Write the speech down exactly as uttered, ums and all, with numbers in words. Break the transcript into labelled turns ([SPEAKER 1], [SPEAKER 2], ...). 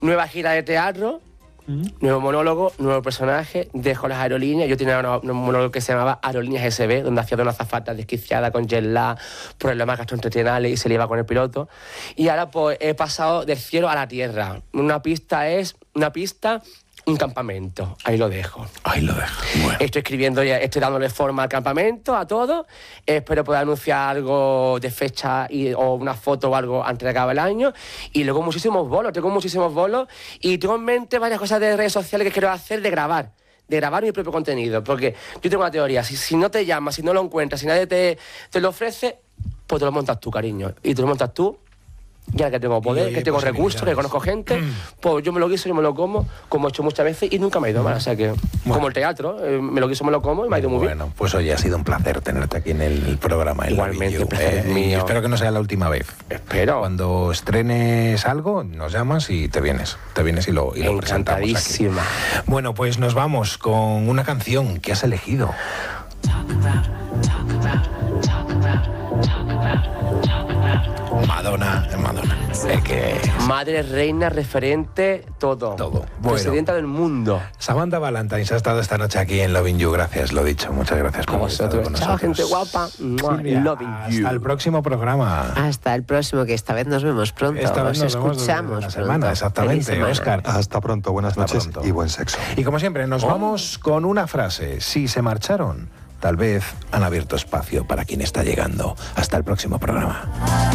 [SPEAKER 1] nueva gira de teatro, ¿Mm? nuevo monólogo, nuevo personaje, dejo las aerolíneas. Yo tenía una, un monólogo que se llamaba Aerolíneas S B, donde hacía de una azafata desquiciada con jet lag, problemas gastrointestinales y se le iba con el piloto. Y ahora pues he pasado del cielo a la tierra. Una pista es una pista... un campamento, ahí lo dejo.
[SPEAKER 2] Ahí lo dejo. Bueno.
[SPEAKER 1] Estoy escribiendo ya, estoy dándole forma al campamento, a todo. Espero poder anunciar algo de fecha y, o una foto o algo antes de acabar el año. Y luego muchísimos bolos, tengo muchísimos bolos. Y tengo en mente varias cosas de redes sociales que quiero hacer, de grabar. De grabar mi propio contenido. Porque yo tengo una teoría, si, si no te llamas, si no lo encuentras, si nadie te, te lo ofrece, pues te lo montas tú, cariño. Y te lo montas tú. Ya que tengo poder, oye, que tengo recursos, que conozco gente, mm. pues yo me lo guiso, yo me lo como, como he hecho muchas veces y nunca me ha ido mal. O sea que, bueno. como el teatro, eh, me lo guiso, me lo como y me ha ido muy
[SPEAKER 2] bueno, bien. Bueno, pues oye, ha sido un placer tenerte aquí en el programa. En
[SPEAKER 1] Igualmente,
[SPEAKER 2] el placer es mío. Espero que no sea la última vez.
[SPEAKER 1] Espero.
[SPEAKER 2] Cuando estrenes algo, nos llamas y te vienes. Te vienes y lo, y lo presentamos aquí.
[SPEAKER 1] Encantadísima.
[SPEAKER 2] Bueno, pues nos vamos con una canción que has elegido. Madonna, Madonna. Es que...
[SPEAKER 1] Madre, reina, referente, todo.
[SPEAKER 2] Todo. Bueno,
[SPEAKER 1] presidenta del mundo.
[SPEAKER 2] Samantha Valentines ha estado esta noche aquí en Loving You. Gracias, lo dicho. Muchas gracias por
[SPEAKER 1] estar con nosotros. Chao, gente guapa.
[SPEAKER 2] Silvia, Loving You. Hasta el próximo programa.
[SPEAKER 3] Hasta el próximo, que esta vez nos vemos pronto.
[SPEAKER 2] Esta vez nos
[SPEAKER 3] nos escuchamos
[SPEAKER 2] la semana, exactamente, Óscar.
[SPEAKER 4] Hasta pronto, buenas
[SPEAKER 2] Hasta
[SPEAKER 4] noches
[SPEAKER 2] pronto.
[SPEAKER 4] Y buen sexo.
[SPEAKER 2] Y como siempre, nos oh. vamos con una frase. Si se marcharon, tal vez han abierto espacio para quien está llegando. Hasta el próximo programa.